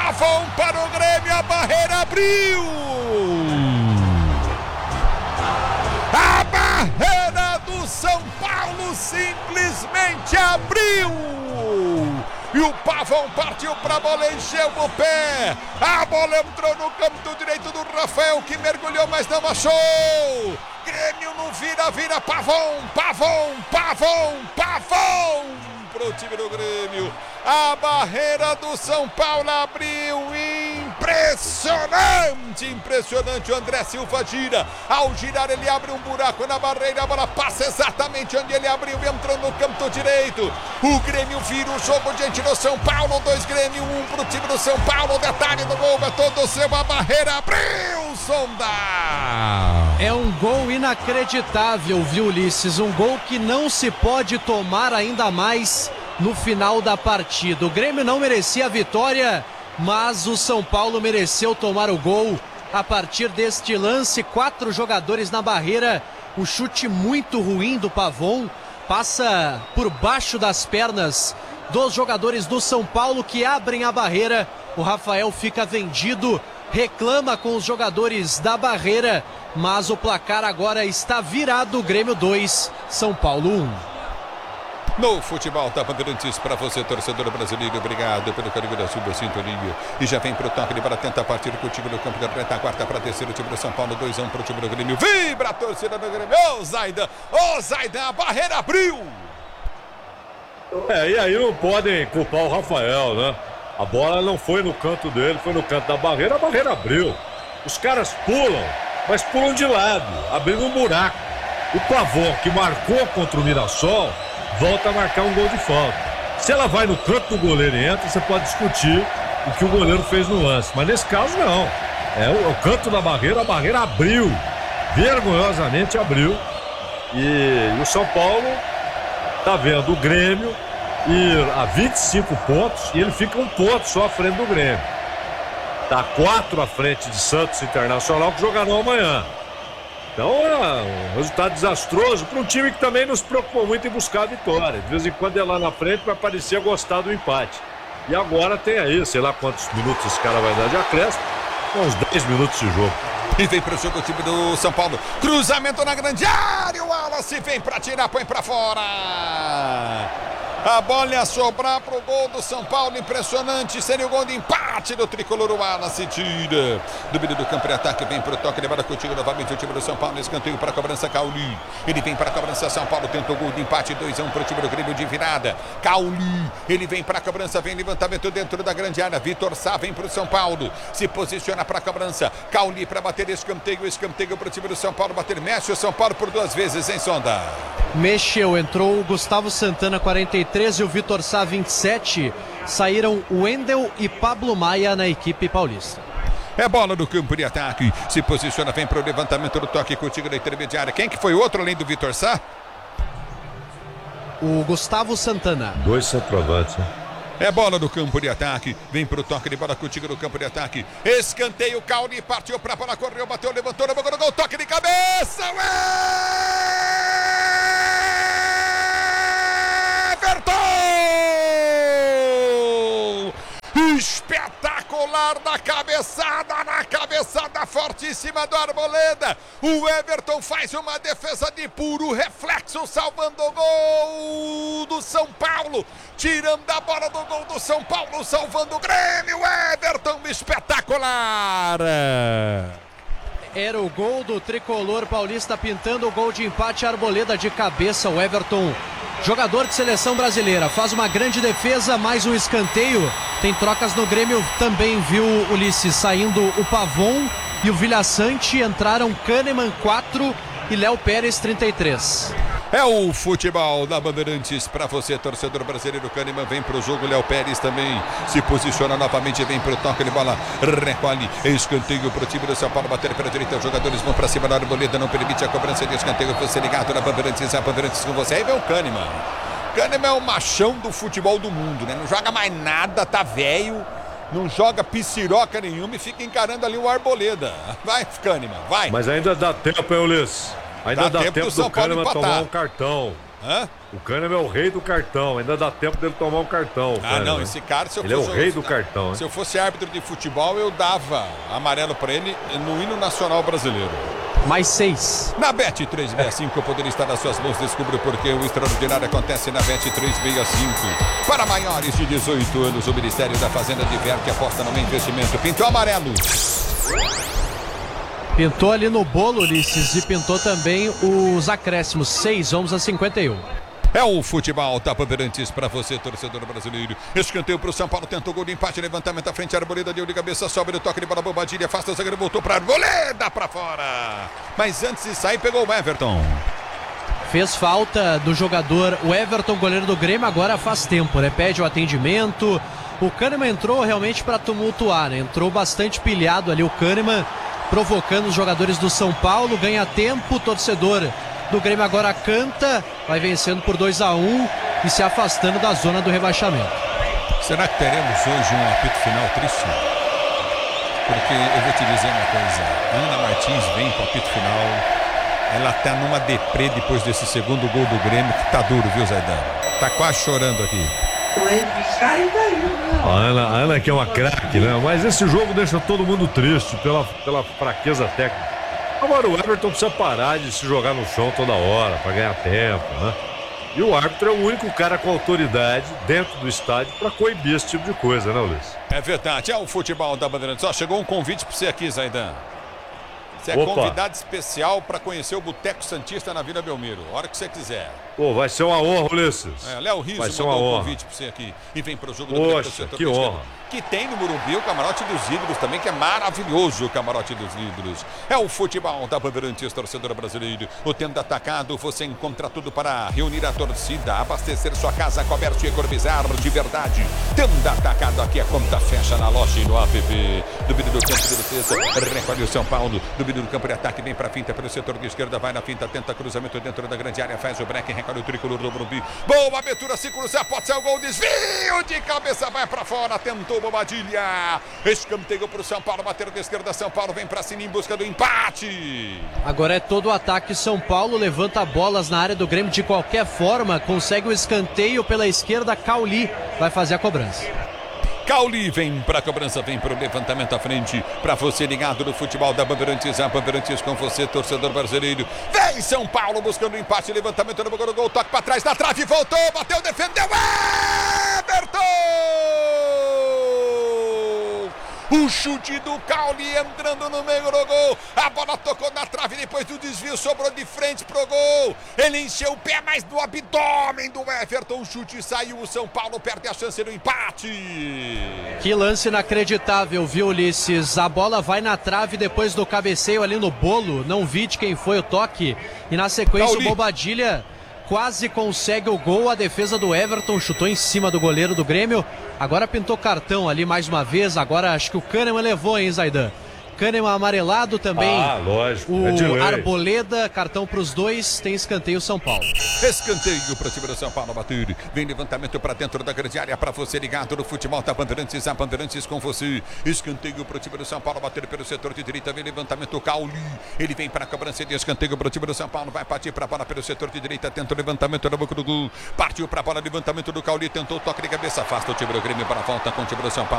Pavão para o Grêmio, a barreira abriu! A barreira do São Paulo simplesmente abriu! E o Pavão partiu para a bola, encheu o pé. A bola entrou no canto direito do Rafael, que mergulhou, mas não achou. Grêmio não vira, Pavão pro time do Grêmio. A barreira do São Paulo abriu. Impressionante. O André Silva gira. Ao girar ele abre um buraco na barreira. A bola passa exatamente onde ele abriu, entrou no canto direito. O Grêmio vira o jogo diante do São Paulo. 2 Grêmio, 1 pro time do São Paulo. O detalhe do gol é todo seu. A barreira abriu, Sonda. É um gol inacreditável, viu, Ulisses? Um gol que não se pode tomar ainda mais no final da partida. O Grêmio não merecia a vitória, mas o São Paulo mereceu tomar o gol a partir deste lance. 4 jogadores na barreira, um chute muito ruim do Pavão, passa por baixo das pernas dos jogadores do São Paulo, que abrem a barreira. O Rafael fica vendido, reclama com os jogadores da barreira, mas o placar agora está virado. Grêmio 2, São Paulo 1. No futebol da Bandeirantes, para você, torcedor brasileiro, obrigado pelo carinho da sua sintonia. E já vem pro toque para tentar partir com o time do campo da retaguarda para descer o time do São Paulo. 2-1 pro time do Grêmio. Vibra a torcida do Grêmio. Ô Zaidan, a barreira abriu. E aí não podem culpar o Rafael, né? A bola não foi no canto dele, foi no canto da barreira, a barreira abriu. Os caras pulam, mas pulam de lado, abrindo um buraco. O Pavão, que marcou contra o Mirassol, volta a marcar um gol de falta. Se ela vai no canto do goleiro e entra, você pode discutir o que o goleiro fez no lance. Mas nesse caso, não. É o canto da barreira, a barreira abriu. Vergonhosamente abriu. E o São Paulo tá vendo o Grêmio ir a 25 pontos e ele fica 1 ponto só à frente do Grêmio. Tá 4 à frente de Santos Internacional, que jogarão amanhã. Então é um resultado desastroso para um time que também nos preocupou muito em buscar a vitória. De vez em quando é lá na frente para parecer gostar do empate. E agora tem aí, sei lá quantos minutos esse cara vai dar de acréscimo, uns 10 minutos de jogo. E vem pro jogo o time do São Paulo. Cruzamento na grande área. O Wallace vem pra tirar, põe pra fora. A bola ia sobrar pro gol do São Paulo. Impressionante. Seria o gol de empate do tricolor. O Wallace tira. Do meio do campo de ataque. Vem pro toque. Levada contigo novamente o time do São Paulo. Escanteio para a cobrança. Cauli. Ele vem para a cobrança. São Paulo tentou o gol de empate. 2-1 pro time do Grêmio de virada. Cauli. Ele vem para a cobrança. Vem levantamento dentro da grande área. Vitor Sá vem pro São Paulo. Se posiciona para a cobrança. Cauli para bater escanteio. Escanteio pro time do São Paulo. Bater. Mexe o São Paulo por 2 vezes, hein, Sonda? Mexeu, entrou o Gustavo Santana 43 e o Vitor Sá 27. Saíram Wendel e Pablo Maia na equipe paulista. É bola no campo de ataque. Se posiciona, vem para o levantamento do toque contigo da intermediária. Quem que foi o outro além do Vitor Sá? O Gustavo Santana. 2 centroavantes, né? É bola no campo de ataque. Vem pro toque de bola contigo no campo de ataque. Escanteio, Cauli partiu pra bola, correu, bateu, levantou, levou no gol, toque de cabeça. Everton! Espetacular da cabeçada, na cabeçada fortíssima do Arboleda. O Everton faz uma defesa de puro reflexo, salvando o gol do São Paulo. Tirando a bola do gol do São Paulo, salvando o Grêmio. Everton, espetacular. Era o gol do tricolor paulista, pintando o gol de empate. Arboleda de cabeça. O Everton, jogador de seleção brasileira, faz uma grande defesa, mais um escanteio. Tem trocas no Grêmio também, viu, Ulisses? Saindo o Pavon e o Vilhaçante, entraram Kahneman 4 e Léo Pérez 33. É o futebol da Bandeirantes para você, torcedor brasileiro. Kahneman vem pro jogo, Léo Pérez também se posiciona novamente, vem pro toque de bola, recolhe, escanteio pro time do São Paulo, bater para a direita, os jogadores vão para cima da Arboleda, não permite a cobrança de escanteio. Você ligado na Bandeirantes, a Bandeirantes com você. Aí vem o Kahneman. Kahneman é o machão do futebol do mundo, né? Não joga mais nada, tá velho, não joga piciroca nenhuma e fica encarando ali o Arboleda. Vai, Kahneman, vai. Mas ainda dá tempo, hein, Ulisses? Ainda dá tempo do São Paulo Kahneman empatar. tomar um cartão. Hã? O Kahneman é o rei do cartão, ainda dá tempo dele tomar um cartão. Não, esse cara, se eu ele fosse é o rei do cartão. Se eu fosse árbitro de futebol, eu dava amarelo pra ele no hino nacional brasileiro. Mais 6. Na Bet365 poderia estar nas suas mãos. Descubra o porquê o extraordinário acontece na Bet365. Para maiores de 18 anos, o Ministério da Fazenda diverte e aposta no investimento. Pintou amarelo. Pintou ali no bolo, Ulisses, e pintou também os acréscimos. 6 homens a 51. É o futebol da Bandeirantes para você, torcedor brasileiro. Escanteio para o São Paulo, tentou gol de empate, levantamento à frente, Arboleda deu de cabeça, sobe no toque de bola, Bobadilha, afasta o zagueiro, voltou para Arboleda para fora. Mas antes de sair, pegou o Everton. Fez falta do jogador, o Everton, goleiro do Grêmio, agora faz tempo, né? Pede o atendimento. O Kahneman entrou realmente para tumultuar, né? Entrou bastante pilhado ali o Kahneman, provocando os jogadores do São Paulo, ganha tempo, o torcedor do Grêmio agora canta, vai vencendo por 2-1 e se afastando da zona do rebaixamento. Será que teremos hoje um apito final triste? Porque eu vou te dizer uma coisa, a Ana Martins vem para o apito final, ela tá numa deprê depois desse segundo gol do Grêmio, que tá duro, viu, Zaidan? Tá quase chorando aqui. A Ana que é uma craque, né? Mas esse jogo deixa todo mundo triste pela fraqueza técnica. Agora o Everton precisa parar de se jogar no chão toda hora para ganhar tempo, né? E o árbitro é o único cara com autoridade dentro do estádio para coibir esse tipo de coisa, né, Luiz? É verdade, é o futebol da Bandeirantes. Ó, chegou um convite para você aqui, Zaidan. Você é convidado especial para conhecer o Boteco Santista na Vila Belmiro, a hora que você quiser. Pô, vai ser uma honra, Ulisses. Léo Riso mandou um convite para você aqui. E vem para o jogo do Poxa, que honra. Que tem no Morumbi o Camarote dos Ídolos também, que é maravilhoso o Camarote dos Ídolos. É o futebol da Bandeirantes, torcedor brasileiro. O Tenda Atacado, você encontra tudo para reunir a torcida, abastecer sua casa, comércio e economizar de verdade. Tenda Atacado, aqui a conta fecha na loja e no app. Domínio do campo de defesa, recolhe o São Paulo. Domínio do campo de ataque, vem para a finta pelo setor de esquerda, vai na finta, tenta cruzamento dentro da grande área, faz o break, recolhe o tricolor do Morumbi. Boa abertura, se cruzar, pode ser o gol, desvio de cabeça, vai para fora, tentou Bobadilha, escanteio para o São Paulo, bateram de esquerda, São Paulo vem para cima em busca do empate. Agora é todo o ataque, São Paulo levanta bolas na área do Grêmio de qualquer forma, consegue o escanteio pela esquerda, Cauli vai fazer a cobrança. Cauli vem para a cobrança, vem para o levantamento à frente, para você ligado no futebol da Bandeirantes, a Bandeirantes com você, torcedor brasileiro. Vem São Paulo buscando o empate, levantamento no gol, toque para trás, na trave, voltou, bateu, defendeu, Everton! O chute do Cauli entrando no meio do gol. A bola tocou na trave, depois do desvio sobrou de frente pro gol. Ele encheu o pé, mas do abdômen do Everton. O chute saiu, o São Paulo perde a chance do empate. Que lance inacreditável, viu, Ulisses? A bola vai na trave depois do cabeceio ali no bolo. Não vi de quem foi o toque. E na sequência Cauli. O Bobadilha quase consegue o gol, a defesa do Everton chutou em cima do goleiro do Grêmio, agora pintou cartão ali mais uma vez, agora acho que o Kahneman levou, hein, Zaidan? Kahneman amarelado também. Ah, lógico. O Arboleda, cartão para os dois, tem escanteio São Paulo. Escanteio para o time do São Paulo bater. Vem levantamento para dentro da grande área para você ligado no futebol da Bandeirantes, a Bandeirantes com você. Escanteio para o time do São Paulo bater pelo setor de direita, vem levantamento Cauli. Ele vem para a cobrança de escanteio para o time do São Paulo, vai partir para a bola pelo setor de direita, tenta o levantamento da boca do gol. Partiu para a bola, levantamento do Cauli, tentou o toque de cabeça, afasta o time do Grêmio para a volta com o time do São Paulo.